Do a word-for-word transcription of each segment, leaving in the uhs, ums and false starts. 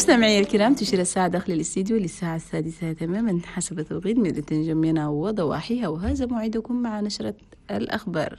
مستمعي الكرام، تشير الساعة داخل الاستديو للساعة السادسة تماما حسب توقيت مدينة جمينة وضواحيها، وهذا موعدكم مع نشرة الأخبار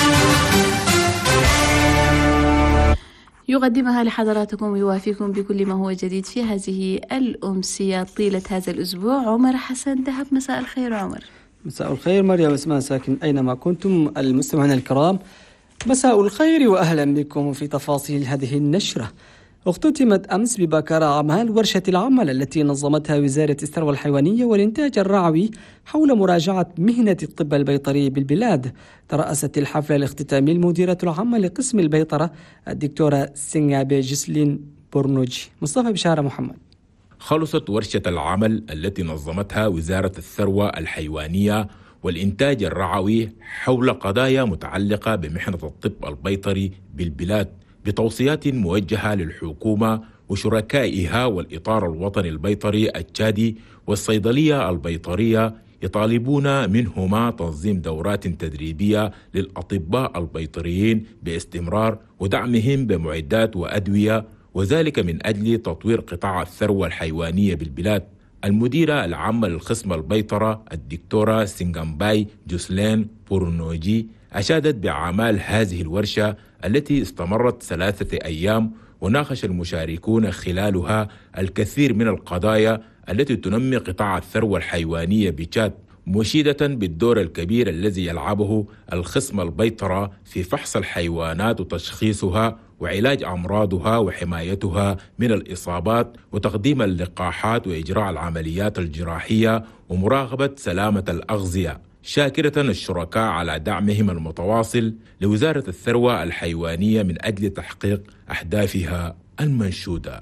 يقدمها لحضراتكم ويوافيكم بكل ما هو جديد في هذه الأمسية طيلة هذا الأسبوع. عمر حسن دهب، مساء الخير عمر. مساء الخير مريم اسمان ساكن أينما كنتم. المستمعين الكرام مساء الخير وأهلا بكم في تفاصيل هذه النشرة. اختتمت أمس ببكرة أعمال ورشة العمل التي نظمتها وزارة الثروة الحيوانية والإنتاج الرعوي حول مراجعة مهنة الطب البيطري بالبلاد. ترأست الحفل الاختتامي المديرة العامة لقسم البيطرة الدكتورة سينغابي جسلين بورنوجي. مصطفى بشارة محمد. خلصت ورشة العمل التي نظمتها وزارة الثروة الحيوانية والإنتاج الرعوي حول قضايا متعلقة بمهنة الطب البيطري بالبلاد بتوصيات موجهة للحكومة وشركائها والإطار الوطني البيطري التشادي والصيدلية البيطرية، يطالبون منهما تنظيم دورات تدريبية للأطباء البيطريين باستمرار ودعمهم بمعدات وأدوية، وذلك من أجل تطوير قطاع الثروة الحيوانية بالبلاد. المديرة العامة للقسم البيطرة الدكتورة سينغامباي جوسلين بورنوجي أشادت بأعمال هذه الورشة التي استمرت ثلاثة أيام، وناقش المشاركون خلالها الكثير من القضايا التي تنمي قطاع الثروة الحيوانية بتشاد، مشيدة بالدور الكبير الذي يلعبه القسم البيطرة في فحص الحيوانات وتشخيصها وعلاج أمراضها وحمايتها من الإصابات وتقديم اللقاحات وإجراء العمليات الجراحية ومراقبة سلامة الأغذية، شاكرة الشركاء على دعمهم المتواصل لوزارة الثروة الحيوانية من أجل تحقيق أهدافها المنشودة.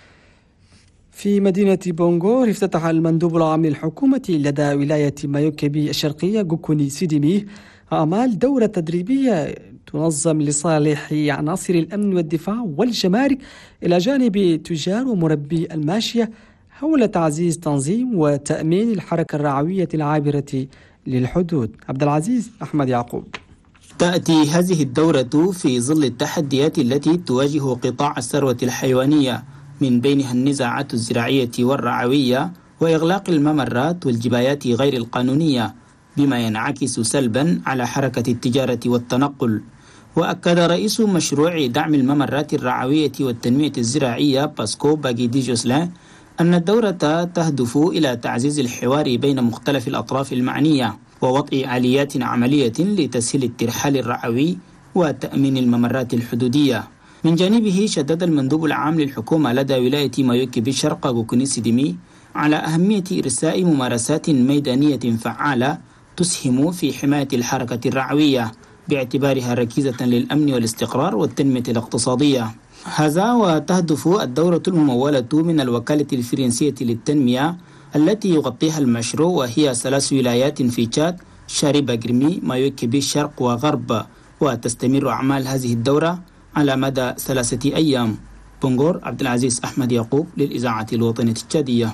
في مدينة بونغور افتتح المندوب العام للحكومة لدى ولاية مايوكبي الشرقية غوكوني سيديمي أعمال دورة تدريبية تنظم لصالح عناصر الأمن والدفاع والجمارك إلى جانب تجار ومربي الماشية حول تعزيز تنظيم وتأمين الحركة الرعوية العابرة للحدود. عبد العزيز أحمد يعقوب. تأتي هذه الدورة في ظل التحديات التي تواجه قطاع الثروة الحيوانية، من بينها النزاعات الزراعية والرعوية وإغلاق الممرات والجبايات غير القانونية، بما ينعكس سلبا على حركة التجارة والتنقل. وأكد رئيس مشروع دعم الممرات الرعوية والتنمية الزراعية باسكو باغيدي جوسلين أن الدورة تهدف إلى تعزيز الحوار بين مختلف الأطراف المعنية ووضع آليات عملية لتسهيل الترحال الرعوي وتأمين الممرات الحدودية. من جانبه شدد المندوب العام للحكومة لدى ولاية مايوكبي الشرق غوكوني سيديمي على أهمية إرساء ممارسات ميدانية فعالة تسهم في حماية الحركة الرعوية باعتبارها ركيزة للأمن والاستقرار والتنمية الاقتصادية. هذا وتهدف الدورة الممولة من الوكالة الفرنسية للتنمية التي يغطيها المشروع، وهي ثلاث ولايات في تشاد: شاربة جرمي، مايوكبي الشرق وغرب، وتستمر أعمال هذه الدورة على مدى ثلاثة أيام. بونغور، عبد العزيز أحمد يعقوب للإذاعة الوطنية التشادية.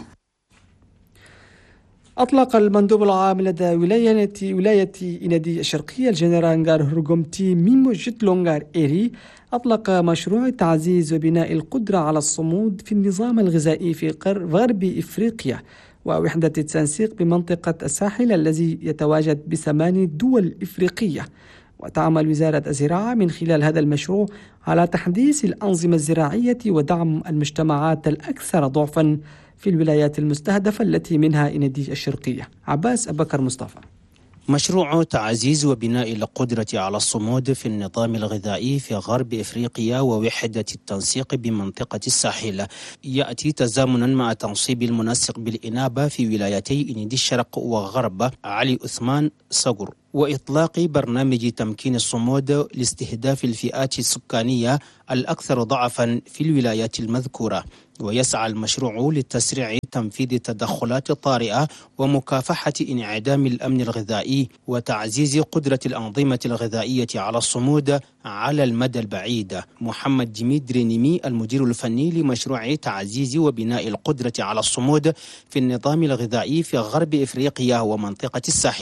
أطلق المندوب العام لدى ولاية ولاية إنادي الشرقية الجنرال هرغومتي ميمو جيتلونغار إيري أطلق مشروع تعزيز وبناء القدرة على الصمود في النظام الغذائي في غرب إفريقيا ووحدة التنسيق بمنطقة الساحل الذي يتواجد بثمان دول إفريقية. وتعمل وزارة الزراعة من خلال هذا المشروع على تحديث الأنظمة الزراعية ودعم المجتمعات الأكثر ضعفا في الولايات المستهدفة التي منها إنادي الشرقية. عباس أبكر مصطفى. مشروع تعزيز وبناء القدرة على الصمود في النظام الغذائي في غرب إفريقيا ووحدة التنسيق بمنطقة الساحل يأتي تزامنا مع تنصيب المنسق بالإنابة في ولايتي إنادي الشرق وغرب علي عثمان صقر، وإطلاق برنامج تمكين الصمود لاستهداف الفئات السكانية الأكثر ضعفا في الولايات المذكورة. ويسعى المشروع لتسريع تنفيذ التدخلات الطارئة ومكافحة انعدام الأمن الغذائي وتعزيز قدرة الأنظمة الغذائية على الصمود على المدى البعيد. محمد ديميتري نيمي المدير الفني لمشروع تعزيز وبناء القدرة على الصمود في النظام الغذائي في غرب إفريقيا ومنطقة الساحل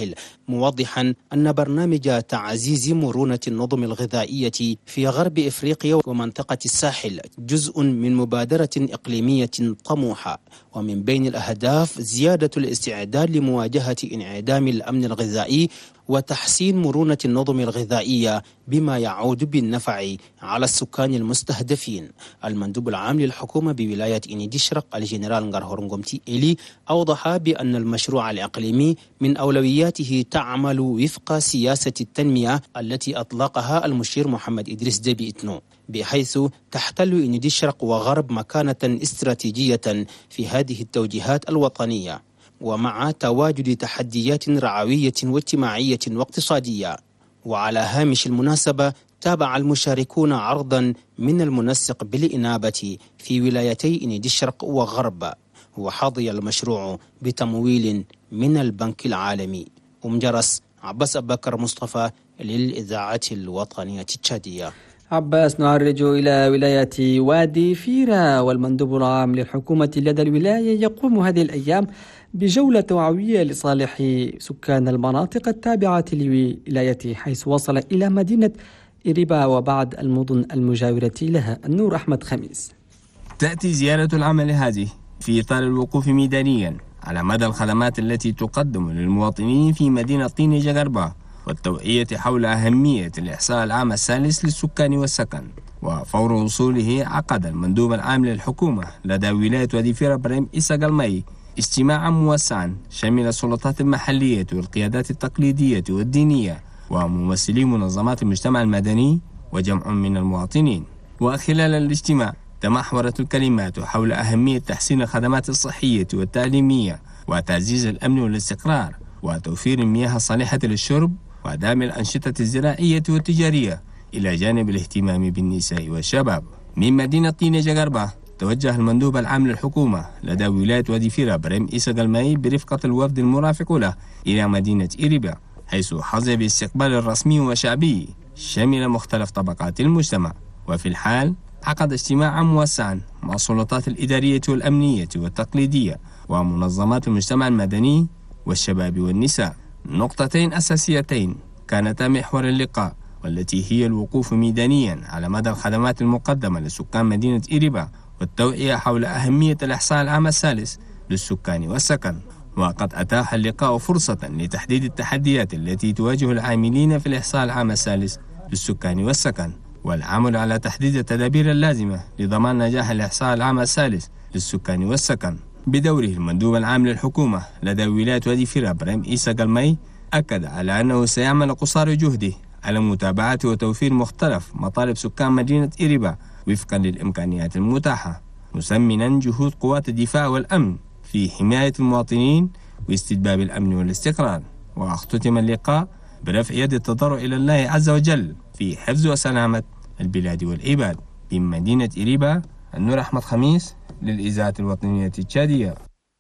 موضحا أن برنامج تعزيز مرونة النظم الغذائية في غرب إفريقيا ومنطقة الساحل جزء من مبادرة إقليمية طموحة، ومن بين الأهداف زيادة الاستعداد لمواجهة انعدام الأمن الغذائي وتحسين مرونة النظم الغذائية بما يعود بالنفع على السكان المستهدفين. المندوب العام للحكومة بولاية إنيديشرق الجنرال نغارهورنغومتي إلي أوضح بأن المشروع الإقليمي من أولوياته تعمل وفق سياسة التنمية التي أطلقها المشير محمد إدريس ديبي إتنو، بحيث تحتل إنيديشرق وغرب مكانة استراتيجية في هذه التوجيهات الوطنية، ومع تواجد تحديات رعوية واجتماعية واقتصادية. وعلى هامش المناسبة تابع المشاركون عرضا من المنسق بالإنابة في ولايتي إنيديشرق وغرب، وحظي المشروع بتمويل من البنك العالمي. ومجرس عباس أبكر مصطفى للإذاعة الوطنية التشادية. عباس، نعرج إلى ولاية وادي فيرا، والمندوب العام للحكومة لدى الولاية يقوم هذه الأيام بجولة توعوية لصالح سكان المناطق التابعة لولايته، حيث وصل إلى مدينة إريبا وبعض المدن المجاورة لها. النور أحمد خميس. تأتي زيارة العمل هذه في إطار الوقوف ميدانيا على مدى الخدمات التي تقدم للمواطنين في مدينة طيني جغربا، والتوعية حول أهمية الإحصاء العام الثالث للسكان والسكن. وفور وصوله عقد المندوب العام للحكومة لدى ولاية وادي فيرا بريم إيسا قلمي اجتماعا موسعا شمل السلطات المحلية والقيادات التقليدية والدينية وممثلي منظمات المجتمع المدني وجمع من المواطنين. وخلال الاجتماع تمحورت الكلمات حول أهمية تحسين الخدمات الصحية والتعليمية وتعزيز الأمن والاستقرار وتوفير المياه الصالحة للشرب ودعم الأنشطة الزراعية والتجارية، إلى جانب الاهتمام بالنساء والشباب. من مدينة طيني جغربا توجه المندوب العام للحكومة لدى ولاية وادي فيرا بريم إيسا قلمي برفقة الوفد المرافق له إلى مدينة إريبا، حيث حظي باستقبال رسمي وشعبي شمل مختلف طبقات المجتمع. وفي الحال عقد اجتماعا موسعا مع السلطات الإدارية والأمنية والتقليدية ومنظمات المجتمع المدني والشباب والنساء. نقطتين أساسيتين كانتا محور اللقاء، والتي هي الوقوف ميدانيا على مدى الخدمات المقدمة لسكان مدينة إريبا والتوعية حول أهمية الإحصاء العام الثالث للسكان والسكن. وقد أتاح اللقاء فرصة لتحديد التحديات التي تواجه العاملين في الإحصاء العام الثالث للسكان والسكن، والعمل على تحديد التدابير اللازمة لضمان نجاح الإحصاء العام الثالث للسكان والسكن. بدوره المندوب العام للحكومة لدى ولاية وادي فيرا بريم إيسا قلمي أكد على أنه سيعمل قصارى جهده على متابعة وتوفير مختلف مطالب سكان مدينة إريبا وفقا للإمكانيات المتاحة، مسمنا جهود قوات الدفاع والأمن في حماية المواطنين واستتباب الأمن والاستقرار. واختتم اللقاء برفع يد التضرع إلى الله عز وجل في حفظ وسلامة البلاد والعباد. من مدينة إريبا النور أحمد خميس للإذاعة الوطنية التشادية.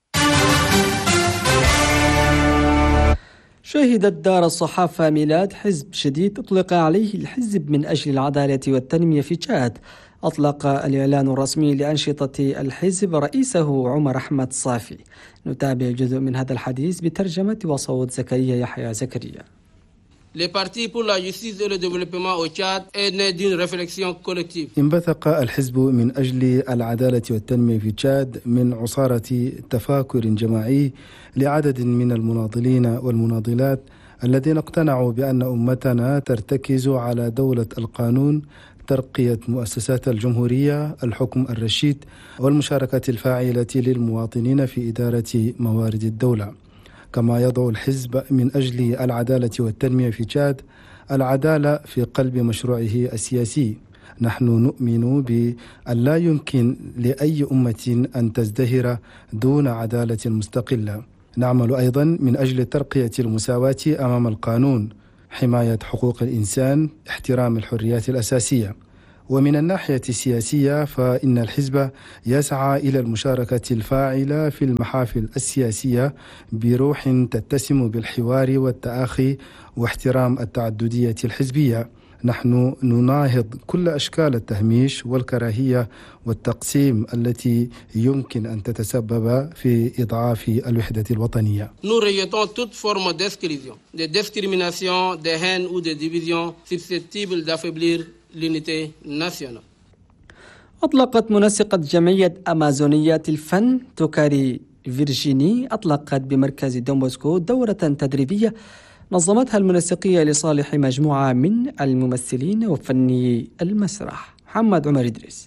شهدت دار الصحافة ميلاد حزب جديد أطلق عليه الحزب من أجل العدالة والتنمية في تشاد. أطلق الإعلان الرسمي لأنشطة الحزب رئيسه عمر أحمد صافي. نتابع جزء من هذا الحديث بترجمة وصوت زكريا يحيى زكريا. Le Parti pour la justice et le développement au Tchad est né d'une réflexion collective. انبثق الحزب من أجل العدالة والتنمية في تشاد من عصارة تفاكر جماعي لعدد من المناضلين والمناضلات الذين اقتنعوا بأن أمتنا ترتكز على دولة القانون، ترقية مؤسسات الجمهورية، الحكم الرشيد والمشاركة الفاعلة للمواطنين في إدارة موارد الدولة. كما يضع الحزب من أجل العدالة والتنمية في تشاد العدالة في قلب مشروعه السياسي. نحن نؤمن بأن لا يمكن لأي أمة أن تزدهر دون عدالة مستقلة. نعمل أيضا من أجل ترقية المساواة أمام القانون، حماية حقوق الإنسان، احترام الحريات الأساسية. ومن الناحية السياسية فإن الحزب يسعى إلى المشاركة الفاعلة في المحافل السياسية بروح تتسم بالحوار والتآخي واحترام التعددية الحزبية. نحن نناهض كل أشكال التهميش والكراهية والتقسيم التي يمكن أن تتسبب في إضعاف الوحدة الوطنية. Nous rejetons toute forme d'exclusion, de discrimination, de haine ou de division susceptible d'affaiblir l'unité nationale. أطلقت منسقة جمعية أمازونيات الفن توكاري فيرجيني أطلقت بمركز دون بوسكو دورة تدريبية نظمتها المنسقية لصالح مجموعة من الممثلين وفني المسرح. محمد عمر إدريس.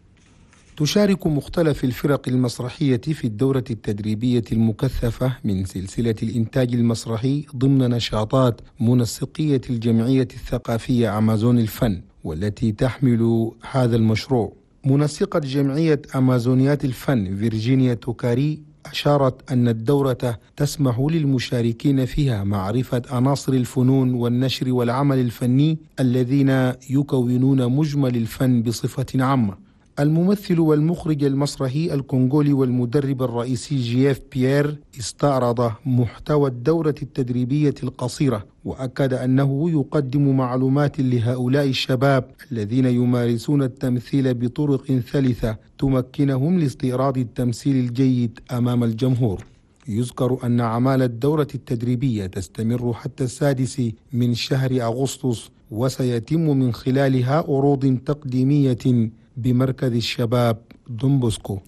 تشارك مختلف الفرق المسرحية في الدورة التدريبية المكثفة من سلسلة الإنتاج المسرحي ضمن نشاطات منسقية الجمعية الثقافية أمازون الفن، والتي تحمل هذا المشروع. منسقة جمعية أمازونيات الفن فيرجينيا توكاري أشارت أن الدورة تسمح للمشاركين فيها معرفة عناصر الفنون والنشر والعمل الفني الذين يكونون مجمل الفن بصفة عامة. الممثل والمخرج المسرحي الكونغولي والمدرب الرئيسي جييف بيير استعرض محتوى الدورة التدريبية القصيرة، وأكد أنه يقدم معلومات لهؤلاء الشباب الذين يمارسون التمثيل بطرق ثالثة تمكنهم لاستعراض التمثيل الجيد أمام الجمهور. يذكر أن أعمال الدورة التدريبية تستمر حتى السادس من شهر أغسطس، وسيتم من خلالها عروض تقديمية بمركز الشباب دون بوسكو.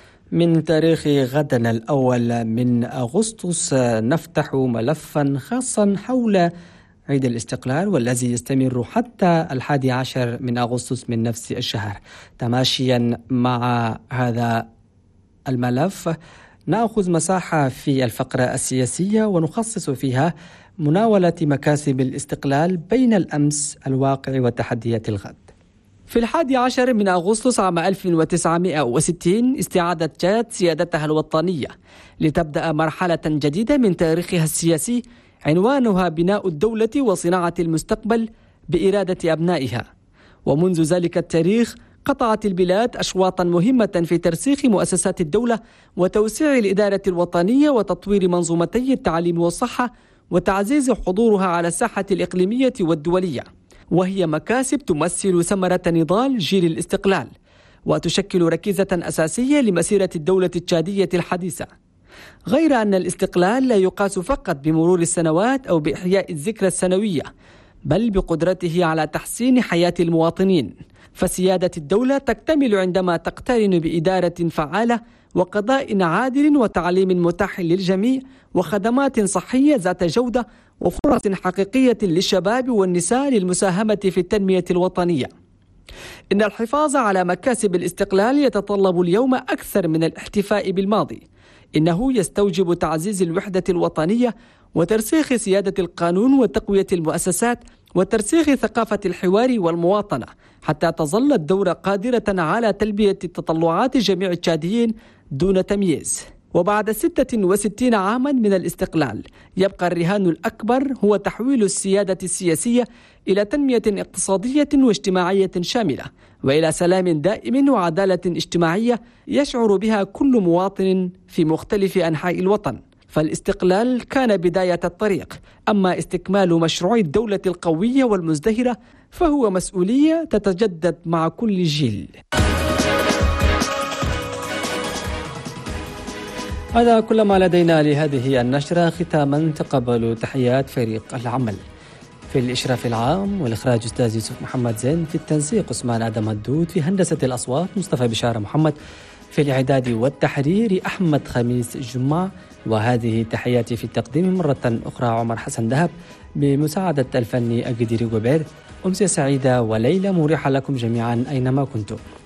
من تاريخ غدنا الأول من أغسطس نفتح ملفا خاصا حول عيد الاستقلال، والذي يستمر حتى الحادي عشر من أغسطس من نفس الشهر. تماشيا مع هذا الملف نأخذ مساحة في الفقرة السياسية ونخصص فيها مناولة مكاسب الاستقلال بين الأمس، الواقع وتحديات الغد. في الحادي عشر من أغسطس عام ألف وتسعمائة وستين استعادت تشاد سيادتها الوطنية لتبدأ مرحلة جديدة من تاريخها السياسي عنوانها بناء الدولة وصناعة المستقبل بإرادة أبنائها. ومنذ ذلك التاريخ قطعت البلاد أشواطا مهمة في ترسيخ مؤسسات الدولة وتوسيع الإدارة الوطنية وتطوير منظومتي التعليم والصحة وتعزيز حضورها على الساحة الإقليمية والدولية، وهي مكاسب تمثل ثمرة نضال جيل الاستقلال وتشكل ركيزة أساسية لمسيرة الدولة التشادية الحديثة. غير أن الاستقلال لا يقاس فقط بمرور السنوات أو بإحياء الذكرى السنوية، بل بقدرته على تحسين حياة المواطنين، فسيادة الدولة تكتمل عندما تقترن بإدارة فعالة وقضاء عادل وتعليم متاح للجميع وخدمات صحية ذات جودة وفرص حقيقية للشباب والنساء للمساهمة في التنمية الوطنية. إن الحفاظ على مكاسب الاستقلال يتطلب اليوم أكثر من الاحتفاء بالماضي، إنه يستوجب تعزيز الوحدة الوطنية وترسيخ سيادة القانون وتقوية المؤسسات وترسيخ ثقافة الحوار والمواطنة، حتى تظل الدولة قادرة على تلبية تطلعات جميع التشاديين دون تمييز. وبعد ستة وستين عاما من الاستقلال يبقى الرهان الأكبر هو تحويل السيادة السياسية إلى تنمية اقتصادية واجتماعية شاملة، وإلى سلام دائم وعدالة اجتماعية يشعر بها كل مواطن في مختلف أنحاء الوطن. فالاستقلال كان بداية الطريق، أما استكمال مشروع الدولة القوية والمزدهرة فهو مسؤولية تتجدد مع كل جيل. هذا كل ما لدينا لهذه النشرة. ختاما تقبلوا تحيات فريق العمل. في الإشراف العام والإخراج أستاذ يوسف محمد زين، في التنسيق عثمان آدم هدود، في هندسة الأصوات مصطفى بشارة محمد، في الإعداد والتحرير أحمد خميس جمعة، وهذه تحياتي في التقديم مرة أخرى عمر حسن دهب بمساعدة الفني أقدير جوبير. أمسية سعيدة وليلة مريحة لكم جميعا أينما كنتم.